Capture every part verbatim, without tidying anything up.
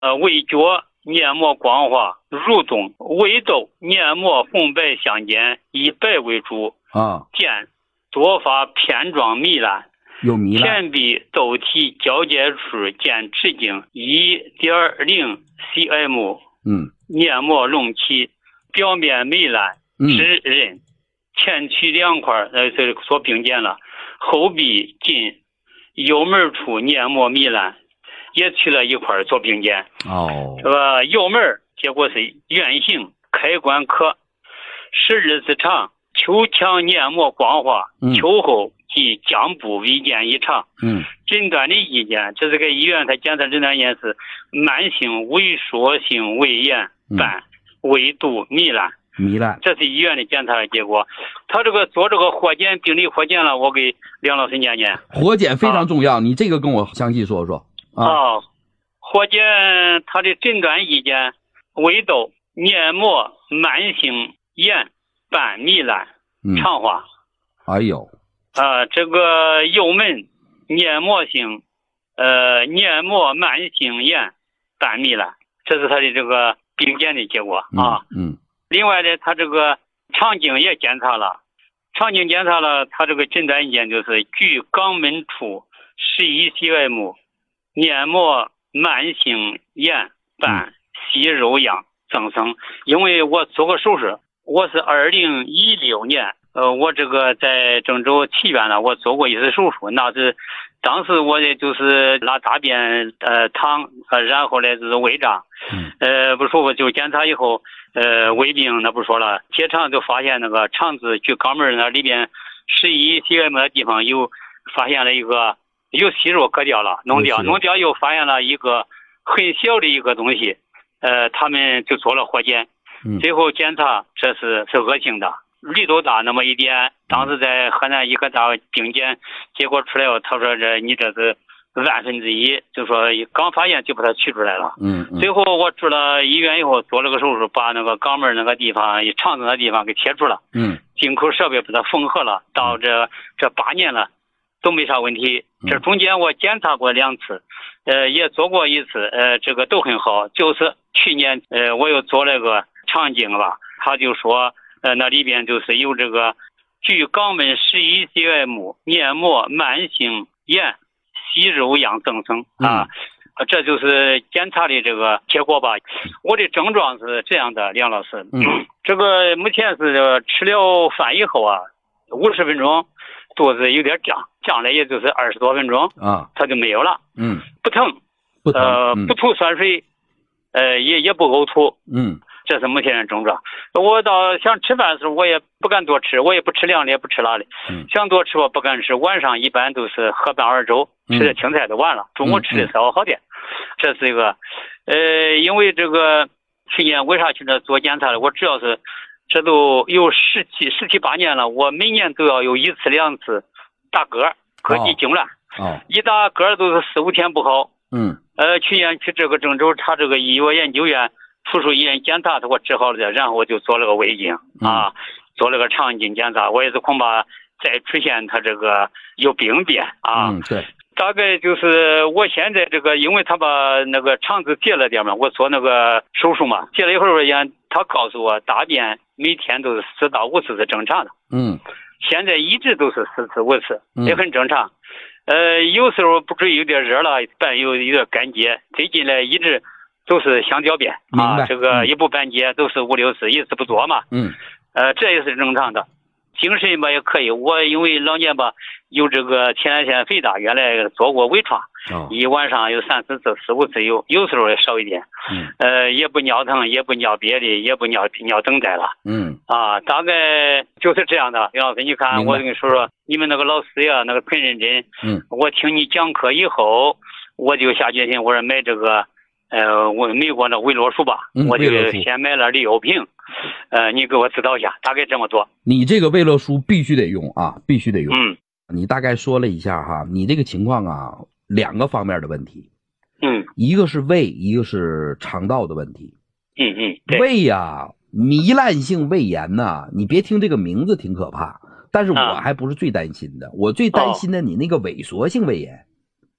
呃味觉黏膜光滑蠕动，味窦黏膜红白相间，以白为主啊， 见多发片状糜烂， 有糜烂， 前壁窦体交界处见直径 一点零 cm， 嗯， 黏膜隆起，表面糜烂湿润，前区两块呃这所并见了，后壁近幽门处黏膜糜烂，也去了一块做并见。 哦， 这个幽门结果是圆形，开关可十二指长，球腔黏膜光滑， 嗯、 球后及浆部微见异常。 嗯， 诊断的意见，这是个医院，他检测诊断意见是慢性萎缩性胃炎伴胃肚糜烂。 糜烂， 这是医院的检查结果。他这个做这个活检，病理活检了，我给梁老师念念。 活检非常重要，啊、你这个跟我详细说说。啊， 哦、活检他的诊断意见：胃窦黏膜慢性炎伴糜烂，肠化。 嗯、哎呦， 啊，这个幽门黏膜性呃黏膜慢性炎伴糜烂，这是他的这个病检的结果啊。 嗯。嗯， 另外呢，他这个肠镜也检查了，肠镜检查了，他这个诊断意见就是距肛门处十一 cm， 黏膜慢性炎伴息肉样增生。因为我做过手术，我是二零一六年，呃，我这个在郑州体院呢，我做过一次手术，那是当时我也就是拉大便呃淌，呃然后呢就是胃胀，呃不舒服就检查以后。呃，胃病那不说了，结肠就发现那个肠子距肛门那里边十一 cm 的地方有发现了一个有息肉割掉了，弄掉，弄掉又发现了一个很小的一个东西，呃，他们就做了活检，最后检查这是是恶性的，绿豆大那么一点，当时在河南医科大病检结果出来后，他说这你这是。万分之一，就说刚发现就把它取出来了。 嗯，嗯最后我住了医院以后做了个手术，把那个肛门那个地方、肠子那地方给切除了。 嗯， 进口设备把它缝合了，到这这八年了都没啥问题。这中间我检查过两次，呃，也做过一次，呃，这个都很好。就是去年，呃，我又做了个肠镜吧，他就说，呃，那里边就是有这个距肛门十一 cm 黏膜慢性炎。息肉样增生啊，嗯、这就是检查的这个结果吧。我的症状是这样的，梁老师， 嗯， 这个目前是吃了饭以后啊，五十分钟肚子有点胀，胀了也就是二十多分钟啊， 它就没有了， 嗯， 不疼， 不疼， 呃， 嗯、 不吐酸水，呃，也也不呕吐， 嗯。 这是目前的症状。我到想吃饭的时候，我也不敢多吃，我也不吃凉的，也不吃辣的。 嗯、 想多吃我不敢吃。晚上一般都是喝半碗粥，吃点青菜就完了。中午吃的稍微好点。嗯嗯、这是一个，呃，因为这个去年为啥去那做检查的？我主要是这都有十七十七八年了，我每年都要有一次两次打嗝，膈肌痉挛。 哦， 一打嗝都是四五天不好。 嗯。 呃，去年去这个郑州查这个医药研究院。附属医院检查，他给我治好了的，然后我就做了个胃镜啊，做了个肠镜检查，我也是恐怕再出现他这个有病变啊。 嗯，对。 大概就是我现在这个，因为他把那个肠子截了点嘛，我做那个手术嘛，截了一会儿，也他告诉我大便每天都是四到五次是正常的。 嗯。 现在一直都是四次五次，也很正常。嗯、呃，有时候不注意有点热了，伴有有点干结，最近呢一直。都是想小便啊，这个一不半截都是五六次，一次不多嘛。 嗯， 呃，这也是正常的。精神吧也可以，我因为老年吧有这个前列腺肥大，原来做过微创， 哦、 一晚上有三四次、四五次有，有时候也少一点。 嗯， 呃，也不尿疼，也不尿别的，也不尿尿等待了。 嗯， 啊，大概就是这样的。杨老师，你看，我跟你说说，你们那个老师呀，那个很认真。 嗯， 我听你讲课以后，我就下决心，我说买这个。呃，我美国的维罗舒吧， 嗯、 我就先买了六瓶，呃，你给我指导一下，大概这么多。 你这个维乐舒必须得用啊，必须得用。 嗯， 你大概说了一下哈，你这个情况啊，两个方面的问题。 嗯， 一个是胃，一个是肠道的问题。 嗯嗯， 胃呀、啊，糜烂性胃炎呐、啊，你别听这个名字挺可怕，但是我还不是最担心的，啊、我最担心的你那个萎缩性胃炎。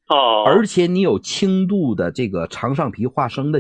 哦， 而且你有轻度的这个肠上皮化生的